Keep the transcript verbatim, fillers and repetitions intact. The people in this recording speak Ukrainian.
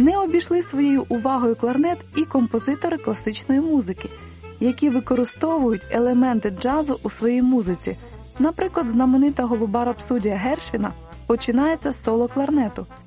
Не обійшли своєю увагою кларнет і композитори класичної музики, які використовують елементи джазу у своїй музиці. Наприклад, знаменита «Голуба рапсодія» Гершвіна починається з соло кларнету.